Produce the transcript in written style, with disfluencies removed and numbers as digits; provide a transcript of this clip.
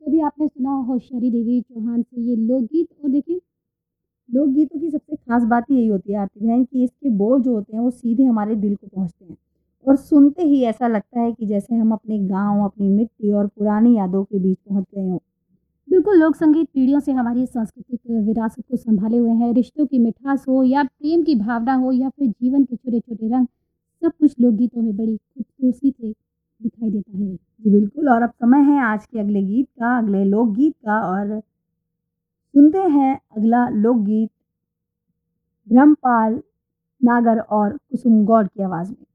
कभी आपने सुना हो होशियारी देवी चौहान से ये लोकगीत और देखिए लोकगीतों की सबसे खास बात ही यही होती है आरती बहन कि इसके बोल जो होते हैं वो सीधे हमारे दिल को पहुँचते हैं और सुनते ही ऐसा लगता है कि जैसे हम अपने गाँव, अपनी मिट्टी और पुरानी यादों के बीच पहुँच गए हों। बिल्कुल लोक संगीत पीढ़ियों से हमारी सांस्कृतिक विरासत को संभाले हुए हैं। रिश्तों की मिठास हो या प्रेम की भावना हो या फिर जीवन के छोटे-छोटे रंग, सब कुछ लोकगीतों में बड़ी खूबसूरती से दिखाई देता है। जी बिल्कुल और अब समय है आज के अगले गीत का, अगले लोकगीत का और सुनते हैं अगला लोकगीत ब्रह्मपाल नागर और कुसुम गौड़ की आवाज़ में।